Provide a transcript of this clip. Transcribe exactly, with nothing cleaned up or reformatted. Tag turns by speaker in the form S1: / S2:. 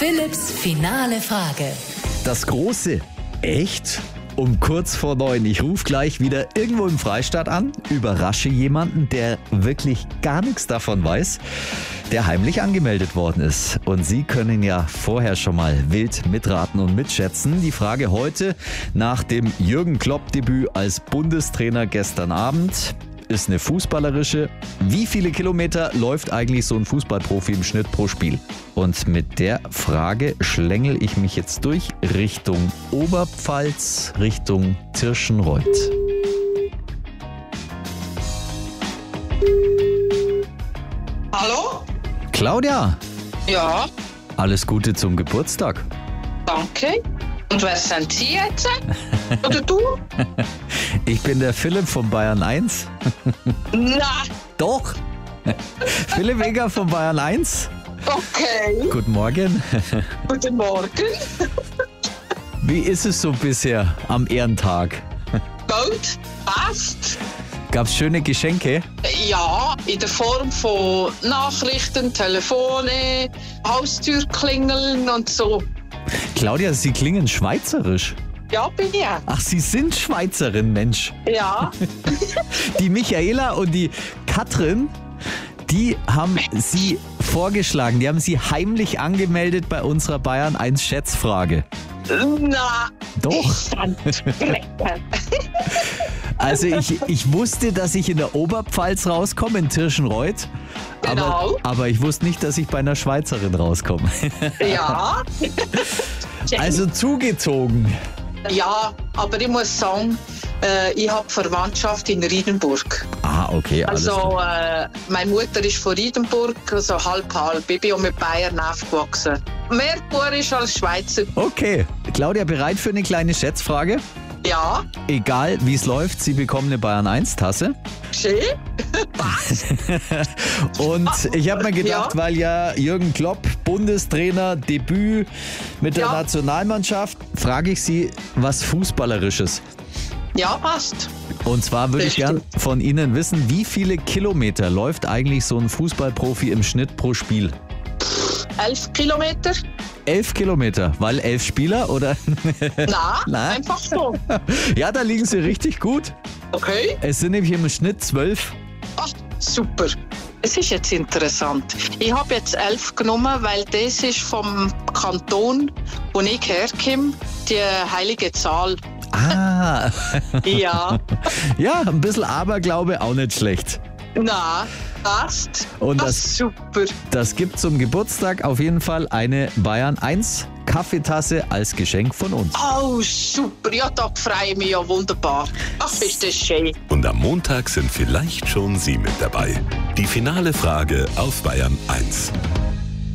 S1: Philipps finale Frage.
S2: Das große Echt? Um kurz vor neun. Ich rufe gleich wieder irgendwo im Freistaat an, überrasche jemanden, der wirklich gar nichts davon weiß, der heimlich angemeldet worden ist. Und Sie können ja vorher schon mal wild mitraten und mitschätzen. Die Frage heute nach dem Jürgen Klopp-Debüt als Bundestrainer gestern Abend ist eine fußballerische. Wie viele Kilometer läuft eigentlich so ein Fußballprofi im Schnitt pro Spiel? Und mit der Frage schlängel ich mich jetzt durch Richtung Oberpfalz, Richtung Tirschenreuth.
S3: Hallo?
S2: Claudia,
S3: Ja,
S2: alles Gute zum Geburtstag.
S3: danke. Und wer sind Sie jetzt? Oder du?
S2: Ich bin der Philipp von Bayern eins.
S3: Na,
S2: Doch. Philipp Weger von Bayern eins.
S3: okay.
S2: Guten Morgen.
S3: Guten Morgen.
S2: Wie ist es so bisher am Ehrentag?
S3: Gut, passt.
S2: Gab's schöne Geschenke?
S3: Ja, in der Form von Nachrichten, Telefone, Haustürklingeln und so.
S2: Claudia, Sie klingen schweizerisch.
S3: Ja, bin ich.
S2: Ach, Sie sind Schweizerin, Mensch.
S3: Ja,
S2: Die Michaela und die Katrin, die haben Sie vorgeschlagen. Die haben Sie heimlich angemeldet bei unserer Bayern eins Schätzfrage.
S3: na,
S2: Doch.
S3: ich fand schrecklich.
S2: Also ich, ich wusste, dass ich in der Oberpfalz rauskomme, in Tirschenreuth. Aber,
S3: Genau.
S2: aber ich wusste nicht, dass ich bei einer Schweizerin rauskomme.
S3: Ja.
S2: Also zugezogen.
S3: Ja, aber ich muss sagen, äh, ich habe Verwandtschaft in Riedenburg.
S2: Ah, okay, alles klar.
S3: Also, äh, meine Mutter ist von Riedenburg, also halb halb. Ich bin auch mit Bayern aufgewachsen. Mehr Bayerisch als Schweizer.
S2: Okay, Claudia, bereit für eine kleine Schätzfrage?
S3: Ja,
S2: Egal wie es läuft, Sie bekommen eine Bayern eins Tasse.
S3: schön. Was?
S2: Und ich habe mir gedacht,
S3: Ja.
S2: weil ja Jürgen Klopp, Bundestrainer, Debüt mit der
S3: Ja.
S2: Nationalmannschaft, frage ich Sie was Fußballerisches.
S3: Ja, passt.
S2: Und zwar würde ich gern
S3: Richtig.
S2: von Ihnen wissen, wie viele Kilometer läuft eigentlich so ein Fußballprofi im Schnitt pro Spiel?
S3: Elf Kilometer?
S2: Elf Kilometer, weil elf Spieler oder?
S3: Na,
S2: Nein.
S3: einfach so.
S2: Ja, da liegen Sie richtig gut.
S3: Okay.
S2: Es sind nämlich im Schnitt zwölf.
S3: Ach, super. Es ist jetzt interessant. Ich habe jetzt elf genommen, weil das ist vom Kanton, wo ich herkomme, die heilige Zahl.
S2: Ah,
S3: Ja.
S2: ja, ein bisschen Aberglaube auch nicht schlecht.
S3: Na, passt.
S2: Und
S3: Ah,
S2: das-
S3: super.
S2: Das gibt zum Geburtstag auf jeden Fall eine Bayern eins Kaffeetasse als Geschenk von uns.
S3: Oh, super. Ja, da freue ich mich ja wunderbar. Ach, ist das schön.
S4: Und am Montag sind vielleicht schon Sie mit dabei. Die finale Frage auf Bayern eins.